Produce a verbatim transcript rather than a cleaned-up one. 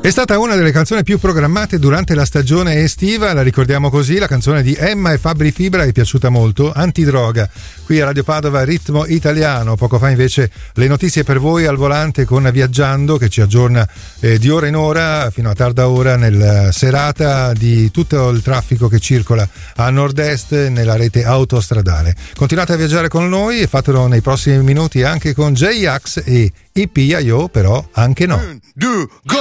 È stata una delle canzoni più programmate durante la stagione estiva, la ricordiamo così, la canzone di Emma e Fabri Fibra è piaciuta molto, Antidroga, qui a Radio Padova, Ritmo Italiano. Poco fa invece le notizie per voi al volante con Viaggiando, che ci aggiorna eh, di ora in ora fino a tarda ora nella serata di tutto il traffico che circola a nord-est nella rete autostradale. Continuate a viaggiare con noi e fatelo nei prossimi minuti anche con J-Ax e E P I O, però anche no.